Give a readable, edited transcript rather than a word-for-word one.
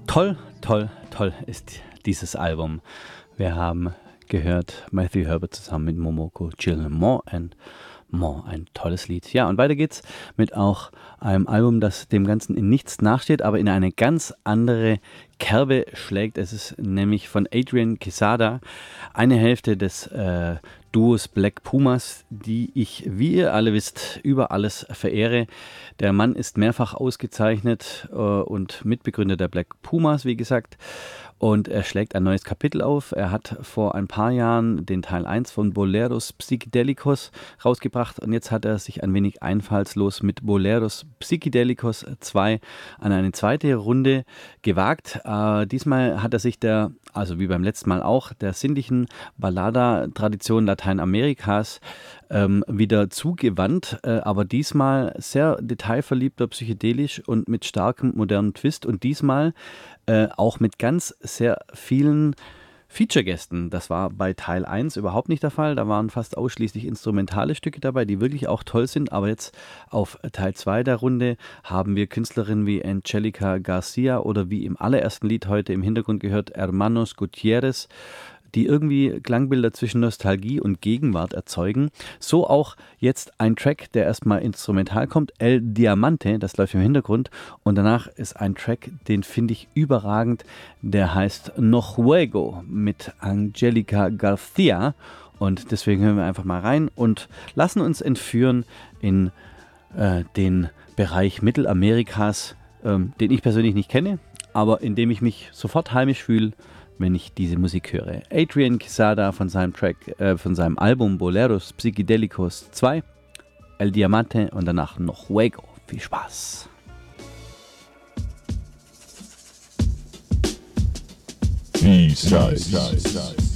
Toll, toll, toll ist dieses Album. Wir haben gehört Matthew Herbert zusammen mit Momoko Chill More and More, ein tolles Lied. Ja, und weiter geht's mit auch einem Album, das dem Ganzen in nichts nachsteht, aber in eine ganz andere Kerbe schlägt. Es ist nämlich von Adrian Quesada, eine Hälfte des Duos Black Pumas, die ich, wie ihr alle wisst, über alles verehre. Der Mann ist mehrfach ausgezeichnet und Mitbegründer der Black Pumas, wie gesagt. Und er schlägt ein neues Kapitel auf. Er hat vor ein paar Jahren den Teil 1 von Boleros Psychedelicos rausgebracht und jetzt hat er sich ein wenig einfallslos mit Boleros Psychedelicos 2 an eine zweite Runde gewagt. Diesmal hat er sich also wie beim letzten Mal auch, der sinnlichen Ballada-Tradition Lateinamerikas wieder zugewandt, aber diesmal sehr detailverliebter, psychedelisch und mit starkem modernen Twist und diesmal auch mit ganz sehr vielen Feature-Gästen. Das war bei Teil 1 überhaupt nicht der Fall. Da waren fast ausschließlich instrumentale Stücke dabei, die wirklich auch toll sind. Aber jetzt auf Teil 2 der Runde haben wir Künstlerinnen wie Angelica Garcia oder wie im allerersten Lied heute im Hintergrund gehört Hermanos Gutierrez, die irgendwie Klangbilder zwischen Nostalgie und Gegenwart erzeugen. So auch jetzt ein Track, der erstmal instrumental kommt, El Diamante, das läuft im Hintergrund. Und danach ist ein Track, den finde ich überragend, der heißt No Juego mit Angelica Garcia. Und deswegen hören wir einfach mal rein und lassen uns entführen in den Bereich Mittelamerikas, den ich persönlich nicht kenne, aber in dem ich mich sofort heimisch fühle, wenn ich diese Musik höre. Adrian Quesada von seinem Album Boleros Psychedelicos 2, El Diamante und danach No Juego. Viel Spaß! B-Side.